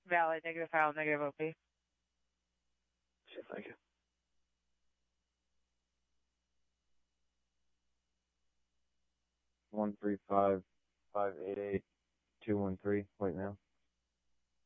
Valid, negative file, negative OP. Thank you. One 35588 213. Wait now.